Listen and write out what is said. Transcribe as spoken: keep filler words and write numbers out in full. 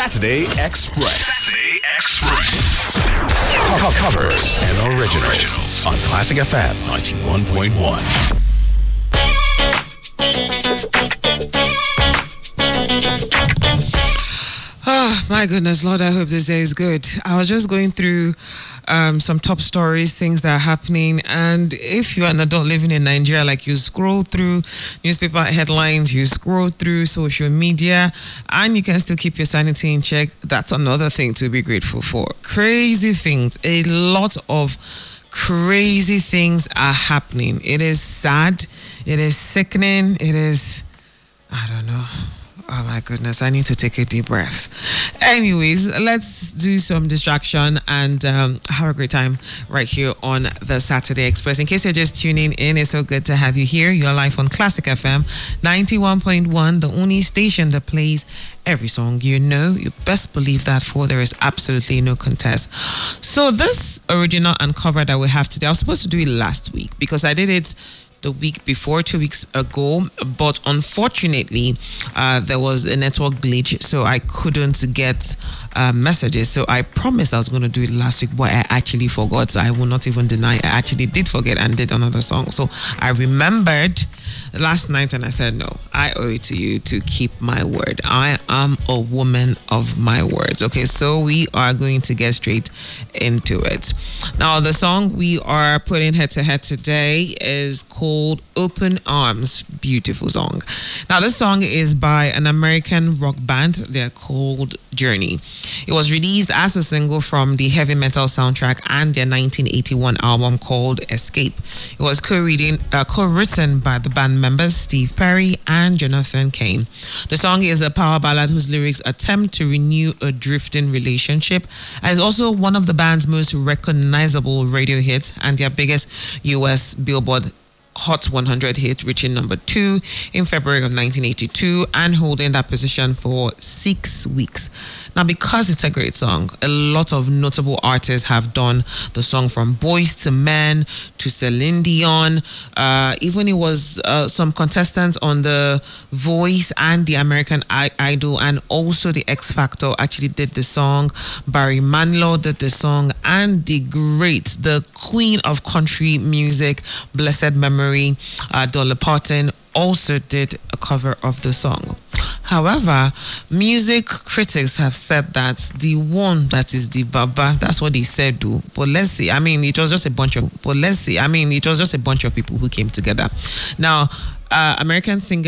Saturday Express. Saturday Express. Co- covers and originals on Classic F M ninety-one point one. Oh, my goodness, Lord, I hope this day is good. I was just going through um, some top stories, things that are happening. And if you're an adult living in Nigeria, like you scroll through newspaper headlines, you scroll through social media, and you can still keep your sanity in check, that's another thing to be grateful for. Crazy things, a lot of crazy things are happening. It is sad, it is sickening, it is, I don't know. Oh my goodness, I need to take a deep breath. Anyways, let's do some distraction and um, have a great time right here on the Saturday Express. In case you're just tuning in, it's so good to have you here. You're live on Classic F M ninety-one point one, the only station that plays every song you know. You best believe that, for there is absolutely no contest. So this original and cover that we have today, I was supposed to do it last week because I did it the week before, two weeks ago, but unfortunately uh, there was a network glitch, so I couldn't get uh, messages. So I promised I was going to do it last week, but I actually forgot. So I will not even deny I actually did forget and did another song. So I remembered last night and I said, no, I owe it to you to keep my word. I am a woman of my words. Okay, so we are going to get straight into it. Now, the song we are putting head to head today is called Open Arms. Beautiful song. Now, this song is by an American rock band. They're called Journey. It was released as a single from the heavy metal soundtrack and their nineteen eighty-one album called Escape. It was co-written, uh, co-written by the band members Steve Perry and Jonathan Cain. The song is a power ballad whose lyrics attempt to renew a drifting relationship, and is also one of the band's most recognizable radio hits and their biggest U S Billboard Hot one hundred hit, reaching number two in February of nineteen eighty-two and holding that position for six weeks. Now, because it's a great song, a lot of notable artists have done the song, from Boyz two Men to Celine Dion. Uh, even it was uh, some contestants on The Voice and the American Idol and also the X Factor actually did the song. Barry Manilow did the song, and the great, the queen of country music, blessed memory, uh, Dolly Parton, also did a cover of the song. However, music critics have said that the one that is the Baba, that's what they said, do. But let's see. I mean, it was just a bunch of. But let's see. I mean, it was just a bunch of people who came together. Now, uh, American singer